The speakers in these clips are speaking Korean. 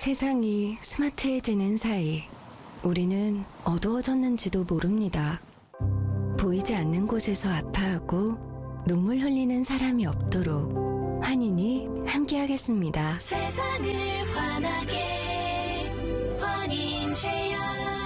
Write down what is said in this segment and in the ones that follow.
세상이 스마트해지는 사이 우리는 어두워졌는지도 모릅니다. 보이지 않는 곳에서 아파하고 눈물 흘리는 사람이 없도록 환인이 함께하겠습니다. 세상을 환하게 환인제약.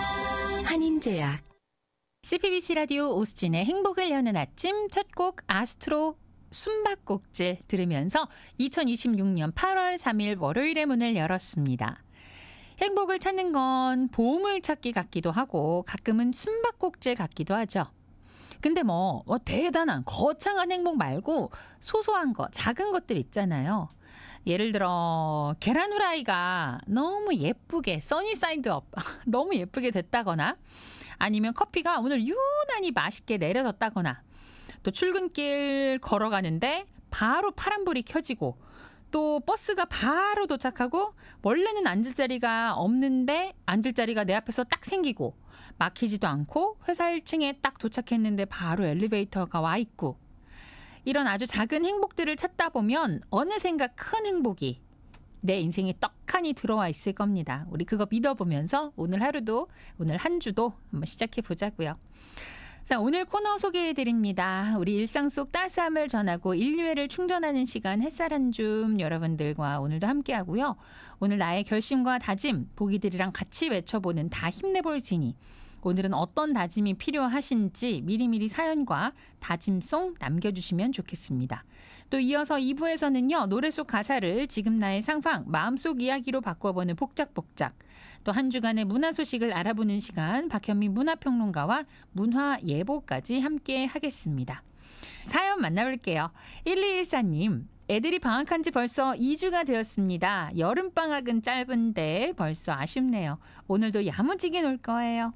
환인제약. CPBC 라디오 오수진의 행복을 여는 아침 첫 곡 아스트로 숨바꼭질 들으면서 2026년 8월 3일 월요일의 문을 열었습니다. 행복을 찾는 건 보물찾기 같기도 하고 가끔은 숨바꼭질 같기도 하죠. 근데 대단한 거창한 행복 말고 소소한 거, 작은 것들 있잖아요. 예를 들어 계란 후라이가 너무 예쁘게 써니사이드 업 너무 예쁘게 됐다거나, 아니면 커피가 오늘 유난히 맛있게 내려졌다거나, 또 출근길 걸어가는데 바로 파란불이 켜지고, 또 버스가 바로 도착하고 원래는 앉을 자리가 없는데 앉을 자리가 내 앞에서 딱 생기고, 막히지도 않고 회사 1층에 딱 도착했는데 바로 엘리베이터가 와 있고, 이런 아주 작은 행복들을 찾다 보면 어느샌가 큰 행복이 내 인생에 떡하니 들어와 있을 겁니다. 우리 그거 믿어보면서 오늘 하루도, 오늘 한 주도 한번 시작해 보자고요. 자, 오늘 코너 소개해드립니다. 우리 일상 속 따스함을 전하고 인류애를 충전하는 시간 햇살 한 줌, 여러분들과 오늘도 함께하고요. 오늘 나의 결심과 다짐, 보기들이랑 같이 외쳐보는 다 힘내볼 지니. 오늘은 어떤 다짐이 필요하신지 미리미리 사연과 다짐송 남겨주시면 좋겠습니다. 또 이어서 2부에서는요, 노래 속 가사를 지금 나의 상황, 마음속 이야기로 바꿔보는 복작복작. 또 한 주간의 문화 소식을 알아보는 시간, 박현미 문화평론가와 문화 예보까지 함께 하겠습니다. 사연 만나볼게요. 1214님. 애들이 방학한 지 벌써 2주가 되었습니다. 여름방학은 짧은데 벌써 아쉽네요. 오늘도 야무지게 놀 거예요.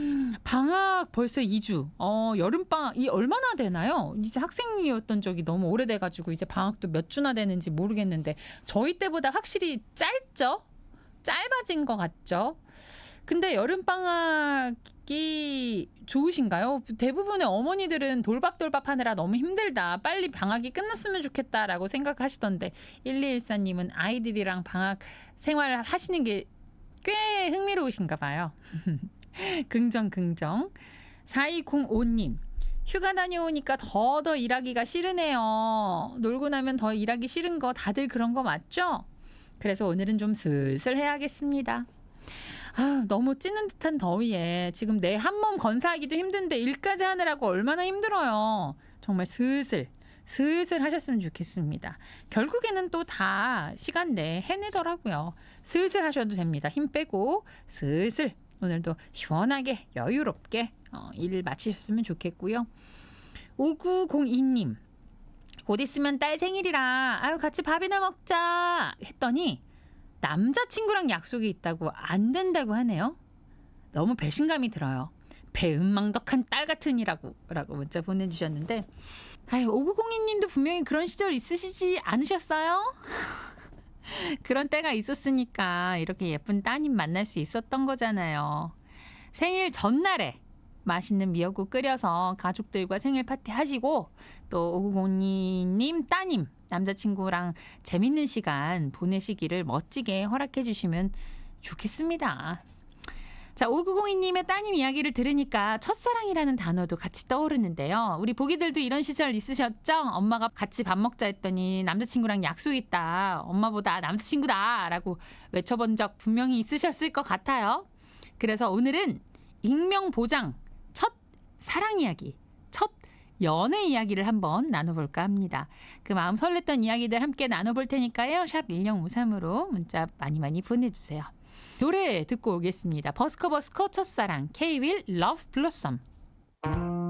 방학 벌써 2주. 여름방학이 얼마나 되나요? 이제 학생이었던 적이 너무 오래돼가지고 이제 방학도 몇 주나 되는지 모르겠는데, 저희 때보다 확실히 짧죠? 짧아진 것 같죠? 근데 여름방학이 좋으신가요? 대부분의 어머니들은 돌밥돌밥 하느라 너무 힘들다, 빨리 방학이 끝났으면 좋겠다라고 생각하시던데, 1214님은 아이들이랑 방학 생활 하시는 게 꽤 흥미로우신가 봐요. 긍정. 4205님. 휴가 다녀오니까 더 일하기가 싫으네요. 놀고 나면 더 일하기 싫은 거 다들 그런 거 맞죠? 그래서 오늘은 좀 슬슬 해야겠습니다. 너무 찌는 듯한 더위에 지금 내 한 몸 건사하기도 힘든데 일까지 하느라고 얼마나 힘들어요. 정말 슬슬 하셨으면 좋겠습니다. 결국에는 또 다 시간 내에 해내더라고요. 슬슬 하셔도 됩니다. 힘 빼고 슬슬 오늘도 시원하게 여유롭게 일 마치셨으면 좋겠고요. 5902님. 곧 있으면 딸 생일이라 같이 밥이나 먹자 했더니 남자친구랑 약속이 있다고 안 된다고 하네요. 너무 배신감이 들어요. 배은망덕한 딸 같으니라고 문자 보내주셨는데, 5902님도 분명히 그런 시절 있으시지 않으셨어요? 그런 때가 있었으니까 이렇게 예쁜 따님 만날 수 있었던 거잖아요. 생일 전날에 맛있는 미역국 끓여서 가족들과 생일 파티 하시고, 또 5902님 따님 남자친구랑 재밌는 시간 보내시기를 멋지게 허락해 주시면 좋겠습니다. 자, 5902님의 따님 이야기를 들으니까 첫사랑이라는 단어도 같이 떠오르는데요. 우리 보기들도 이런 시절 있으셨죠? 엄마가 같이 밥 먹자 했더니 남자친구랑 약속 있다, 엄마보다 남자친구다 라고 외쳐본 적 분명히 있으셨을 것 같아요. 그래서 오늘은 익명 보장 첫 사랑 이야기, 첫 연애 이야기를 한번 나눠볼까 합니다. 그 마음 설렜던 이야기들 함께 나눠볼 테니까요. 샵 1053으로 문자 많이 보내주세요. 노래 듣고 오겠습니다. 버스커 첫사랑, K-윌 러브 블러썸.